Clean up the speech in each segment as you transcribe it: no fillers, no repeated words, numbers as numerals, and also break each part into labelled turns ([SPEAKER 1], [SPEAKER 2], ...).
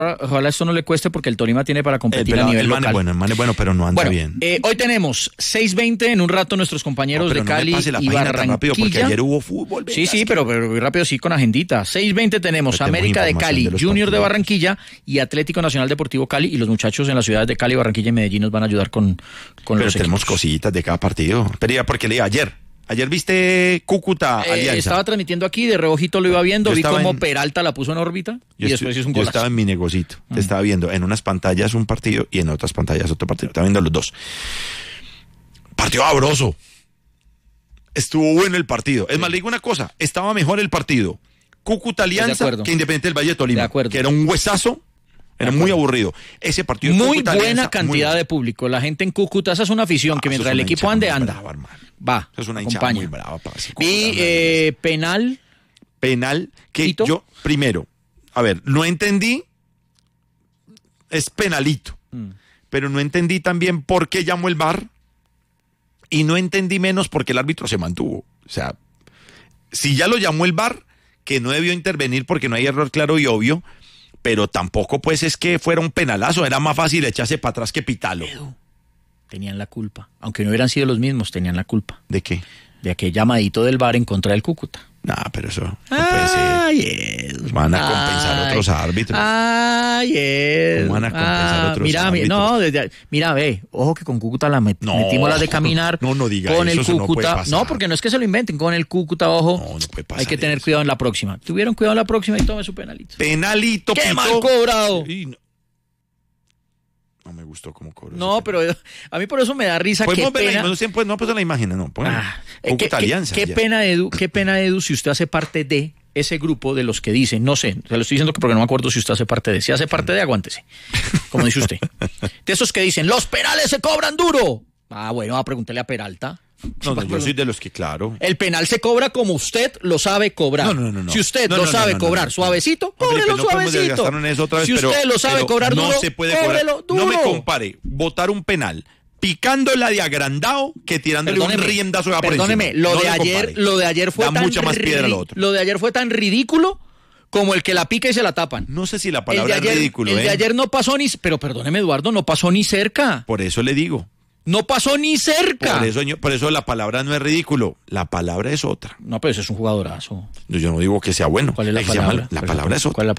[SPEAKER 1] Ojalá esto no le cueste porque el Tolima tiene para competir a nivel local.
[SPEAKER 2] El man es bueno, pero no anda bien.
[SPEAKER 1] Hoy tenemos 6:20 en un rato nuestros compañeros de Cali y Barranquilla.
[SPEAKER 2] Rápido porque ayer hubo fútbol.
[SPEAKER 1] Sí, pero muy rápido sí con agendita. 6:20 tenemos América de Cali, Junior de Barranquilla y Atlético Nacional Deportivo Cali, y los muchachos en las ciudades de Cali, Barranquilla y Medellín nos van a ayudar con los
[SPEAKER 2] tenemos
[SPEAKER 1] equipos.
[SPEAKER 2] Cositas de cada partido. Pero porque leí Ayer viste Cúcuta Alianza.
[SPEAKER 1] Estaba transmitiendo aquí, de reojito lo iba viendo, vi cómo Peralta la puso en órbita y después hizo un golazo.
[SPEAKER 2] Yo estaba en mi negocito, te estaba viendo en unas pantallas un partido y en otras pantallas otro partido, estaba viendo los dos. Partido sabroso. Estuvo bueno el partido. Es más, le digo una cosa, estaba mejor el partido Cúcuta Alianza que Independiente del Valle de Tolima, que era un huesazo. Era muy aburrido. Ese partido
[SPEAKER 1] muy Cúcuta, buena Alianza, cantidad de público. La gente en Cúcuta, esa es una afición que mientras el equipo ande. Va,
[SPEAKER 2] es una hinchada muy brava.
[SPEAKER 1] Y penal
[SPEAKER 2] que ¿Tito? Yo, primero, a ver, no entendí, es penalito, pero no entendí también por qué llamó el VAR y no entendí menos por qué el árbitro se mantuvo. O sea, si ya lo llamó el VAR, que no debió intervenir porque no hay error claro y obvio, pero tampoco pues es que fuera un penalazo, era más fácil echarse para atrás que pitarlo.
[SPEAKER 1] Tenían la culpa, aunque no hubieran sido los mismos, tenían la culpa.
[SPEAKER 2] ¿De qué?
[SPEAKER 1] De aquel llamadito del VAR en contra del Cúcuta.
[SPEAKER 2] Pero eso no puede ser. Van a compensar otros árbitros. ¿Cómo van a compensar otros árbitros?
[SPEAKER 1] Mira, ve, ojo que con Cúcuta metimos la de caminar.
[SPEAKER 2] No diga
[SPEAKER 1] con
[SPEAKER 2] eso,
[SPEAKER 1] el Cúcuta. No, porque no es que se lo inventen, con el Cúcuta, ojo.
[SPEAKER 2] No puede pasar.
[SPEAKER 1] Hay que tener cuidado en la próxima. Tuvieron cuidado en la próxima y tome su penalito.
[SPEAKER 2] Penalito,
[SPEAKER 1] ¡qué mal cobrado!
[SPEAKER 2] No me gustó cómo cobró.
[SPEAKER 1] No, pero a mí por eso me da risa.
[SPEAKER 2] Qué pena. No puso la imagen, no. Cúcuta Alianza.
[SPEAKER 1] Qué pena, Edu, si usted hace parte de ese grupo de los que dicen, no sé, se lo estoy diciendo porque no me acuerdo si usted hace parte de. Si hace parte de, aguántese. Como dice usted. De esos que dicen, los penales se cobran duro. Bueno, a preguntarle a Peralta.
[SPEAKER 2] No, yo soy de los que, claro.
[SPEAKER 1] El penal se cobra como usted lo sabe cobrar.
[SPEAKER 2] No.
[SPEAKER 1] Si usted lo sabe cobrar suavecito, cóbrelo suavecito. Si usted lo sabe cobrar duro,
[SPEAKER 2] no se puede
[SPEAKER 1] cóbrelo duro.
[SPEAKER 2] No me compare botar un penal picándola de agrandado que tirándole un riendazo por encima.
[SPEAKER 1] Perdóneme, lo de ayer fue lo de ayer fue tan ridículo como el que la pica y se la tapan.
[SPEAKER 2] No sé si la palabra es ridículo.
[SPEAKER 1] El de ayer no pasó pero perdóneme, Eduardo, no pasó ni cerca.
[SPEAKER 2] Por eso le digo.
[SPEAKER 1] No pasó ni cerca.
[SPEAKER 2] Por eso la palabra no es ridículo. La palabra es otra.
[SPEAKER 1] No, pero ese es un jugadorazo.
[SPEAKER 2] Yo no digo que sea bueno.
[SPEAKER 1] ¿Cuál es la palabra?
[SPEAKER 2] La palabra es otra.
[SPEAKER 1] ¿Cuál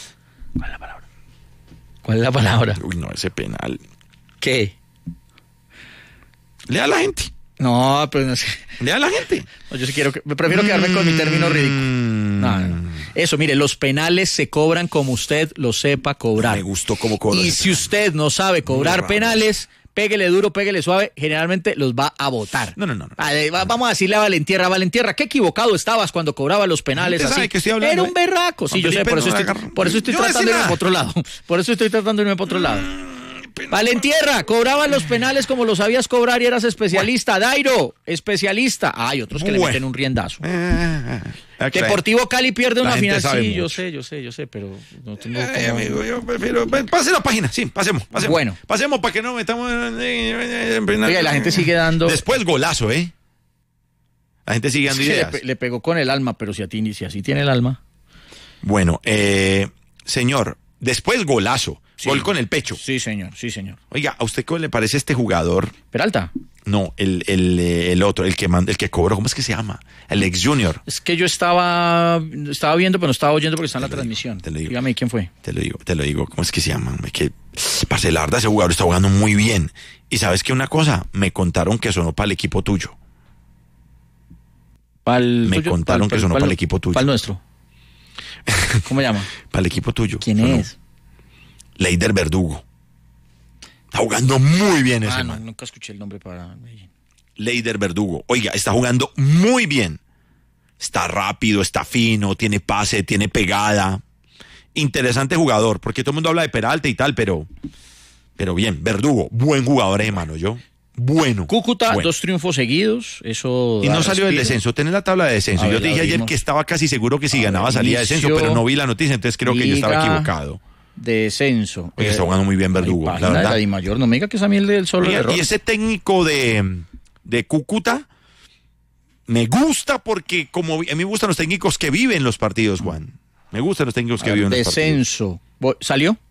[SPEAKER 1] es la palabra?
[SPEAKER 2] Uy, no, ese penal.
[SPEAKER 1] ¿Qué?
[SPEAKER 2] Lea a la gente.
[SPEAKER 1] No, pero no sé.
[SPEAKER 2] Lea a la gente.
[SPEAKER 1] No, yo sí prefiero quedarme con mi término ridículo. No. Eso, mire, los penales se cobran como usted lo sepa cobrar.
[SPEAKER 2] Me gustó cómo cobra.
[SPEAKER 1] Y si usted no sabe cobrar penales, péguele duro, péguele suave, generalmente los va a botar.
[SPEAKER 2] No.
[SPEAKER 1] Vamos a decirle a Valentierra, qué equivocado estabas cuando cobraba los penales así. Era un berraco. Sí, yo sé, por eso estoy tratando de irme para otro lado. Por eso estoy tratando de irme para otro lado. Valentierra, cobrabas los penales como los sabías cobrar y eras especialista. Dairo, especialista. Hay otros que le meten un riendazo. Deportivo Cali pierde una final. Sí, yo sé, pero no tengo
[SPEAKER 2] amigo, yo prefiero. Pase la página, sí, pasemos.
[SPEAKER 1] Bueno.
[SPEAKER 2] Pasemos para que no metamos
[SPEAKER 1] Oiga, la gente sigue dando.
[SPEAKER 2] Después golazo, La gente sigue dando ideas.
[SPEAKER 1] Le pegó con el alma, pero si así tiene el alma.
[SPEAKER 2] Bueno, señor, después golazo. Sí. Gol con el pecho.
[SPEAKER 1] Sí, señor.
[SPEAKER 2] Oiga, ¿a usted cómo le parece este jugador?
[SPEAKER 1] ¿Peralta?
[SPEAKER 2] No, el otro, el que cobró, ¿cómo es que se llama? El ex Junior.
[SPEAKER 1] Es que yo estaba viendo, pero no estaba oyendo porque está en la transmisión.
[SPEAKER 2] Te lo digo.
[SPEAKER 1] Dígame quién fue.
[SPEAKER 2] Te lo digo, ¿cómo es que se llama? Parce, la verdad, ese jugador está jugando muy bien. Y ¿sabes qué? Una cosa, me contaron que sonó para el equipo tuyo. Me contaron que sonó para el equipo tuyo.
[SPEAKER 1] ¿Para el nuestro? ¿Cómo se llama?
[SPEAKER 2] Para el equipo tuyo.
[SPEAKER 1] ¿Quién es?
[SPEAKER 2] Leider Verdugo. Está jugando muy bien ese man.
[SPEAKER 1] Nunca escuché el nombre para Medellín.
[SPEAKER 2] Leider Verdugo. Oiga, está jugando muy bien. Está rápido, está fino, tiene pase, tiene pegada. Interesante jugador, porque todo el mundo habla de Peralta y tal, pero bien. Verdugo, buen jugador, hermano, yo. Bueno.
[SPEAKER 1] Cúcuta, bueno. 2 triunfos seguidos, eso.
[SPEAKER 2] Y no salió del descenso, tenés la tabla de descenso. Yo te dije ayer que estaba casi seguro que si ganaba salía de descenso, pero no vi la noticia, entonces creo que yo estaba equivocado.
[SPEAKER 1] Descenso.
[SPEAKER 2] Oye, está jugando muy bien Verdugo, la verdad.
[SPEAKER 1] La Di Mayor, no me diga que esa miel del solo error.
[SPEAKER 2] Y ese técnico de Cúcuta me gusta porque como a mí me gustan los técnicos que viven los partidos, Juan. Me gustan los técnicos que viven los partidos.
[SPEAKER 1] Descenso. ¿Salió?